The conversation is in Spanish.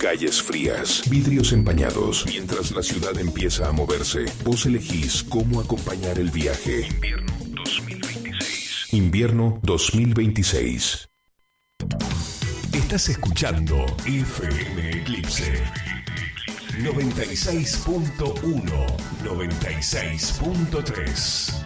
calles frías, vidrios empañados. Mientras la ciudad empieza a moverse, vos elegís cómo acompañar el viaje. Invierno 2026. Invierno 2026. Estás escuchando FM Eclipse 96.1, 96.3.